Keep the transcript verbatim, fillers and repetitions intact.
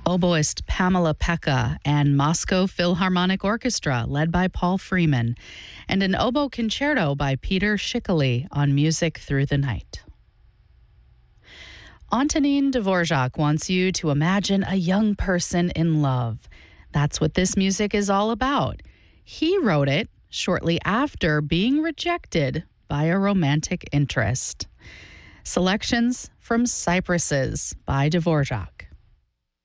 Oboist Pamela Pekka and Moscow Philharmonic Orchestra, led by Paul Freeman, and an oboe concerto by Peter Schickele on Music Through the Night. Antonin Dvorak wants you to imagine a young person in love. That's what this music is all about. He wrote it shortly after being rejected by a romantic interest. Selections from Cypresses by Dvorak.